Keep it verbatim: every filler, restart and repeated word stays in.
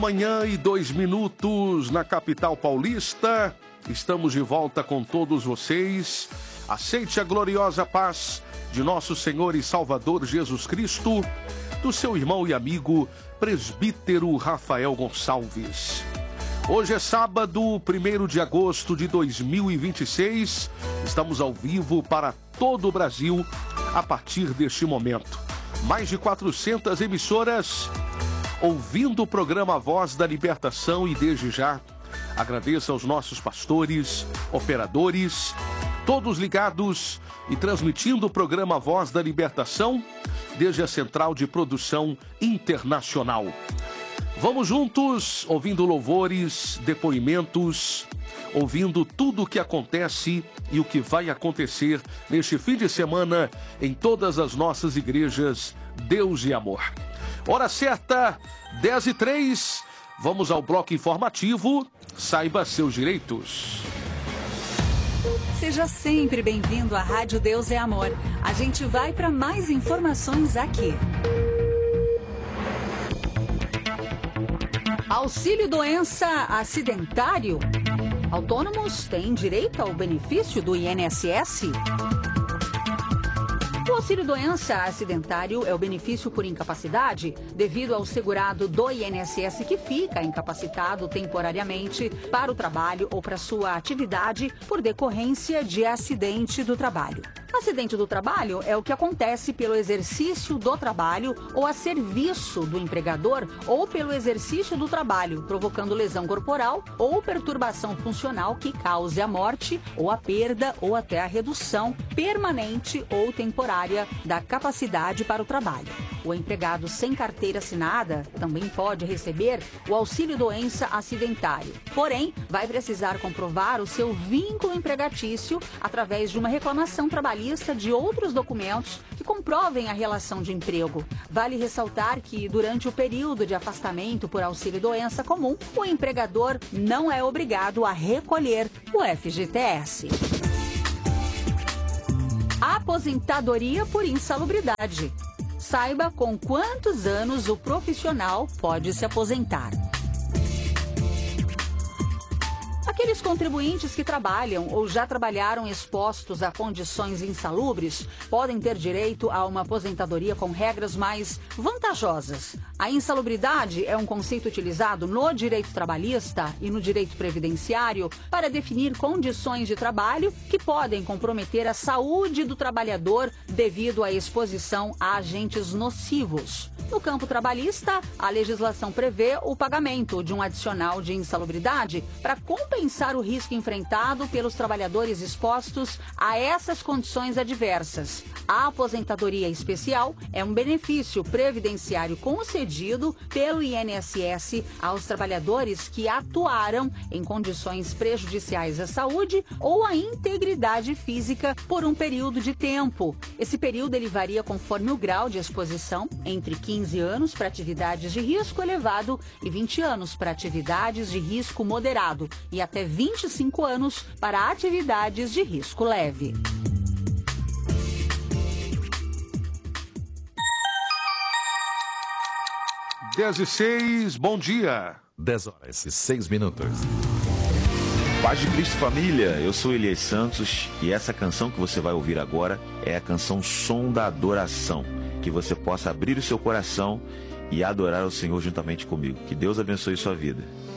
Manhã e dois minutos na capital paulista. Estamos de volta com todos vocês. Aceite a gloriosa paz de nosso Senhor e Salvador Jesus Cristo, do seu irmão e amigo presbítero Rafael Gonçalves. Hoje é sábado, primeiro de agosto de dois mil e vinte e seis. Estamos ao vivo para todo o Brasil a partir deste momento. Mais de quatrocentas emissoras ouvindo o programa Voz da Libertação, e desde já agradeço aos nossos pastores, operadores, todos ligados e transmitindo o programa Voz da Libertação desde a Central de Produção Internacional. Vamos juntos, ouvindo louvores, depoimentos, ouvindo tudo o que acontece e o que vai acontecer neste fim de semana em todas as nossas igrejas Deus e Amor. Hora certa, dez e três, vamos ao bloco informativo. Saiba seus direitos. Seja sempre bem-vindo à Rádio Deus é Amor. A gente vai para mais informações aqui. Auxílio doença acidentário. Autônomos têm direito ao benefício do I N S S? O auxílio-doença acidentário é o benefício por incapacidade devido ao segurado do I N S S que fica incapacitado temporariamente para o trabalho ou para sua atividade por decorrência de acidente do trabalho. Acidente do trabalho é o que acontece pelo exercício do trabalho ou a serviço do empregador ou pelo exercício do trabalho, provocando lesão corporal ou perturbação funcional que cause a morte ou a perda ou até a redução permanente ou temporária da capacidade para o trabalho. O empregado sem carteira assinada também pode receber o auxílio-doença acidentário. Porém, vai precisar comprovar o seu vínculo empregatício através de uma reclamação trabalhista de outros documentos que comprovem a relação de emprego. Vale ressaltar que, durante o período de afastamento por auxílio-doença comum, o empregador não é obrigado a recolher o F G T S. Aposentadoria por insalubridade. Saiba com quantos anos o profissional pode se aposentar. Aqueles contribuintes que trabalham ou já trabalharam expostos a condições insalubres podem ter direito a uma aposentadoria com regras mais vantajosas. A insalubridade é um conceito utilizado no direito trabalhista e no direito previdenciário para definir condições de trabalho que podem comprometer a saúde do trabalhador devido à exposição a agentes nocivos. No campo trabalhista, a legislação prevê o pagamento de um adicional de insalubridade para compensar o risco enfrentado pelos trabalhadores expostos a essas condições adversas. A aposentadoria especial é um benefício previdenciário concedido pelo I N S S aos trabalhadores que atuaram em condições prejudiciais à saúde ou à integridade física por um período de tempo. Esse período ele varia conforme o grau de exposição, entre quinze anos para atividades de risco elevado e vinte anos para atividades de risco moderado e até vinte e cinco anos para atividades de risco leve. dez e seis, bom dia. dez horas e seis minutos. Paz de Cristo, família, eu sou Elias Santos e essa canção que você vai ouvir agora é a canção Som da Adoração. Que você possa abrir o seu coração e adorar o Senhor juntamente comigo. Que Deus abençoe sua vida.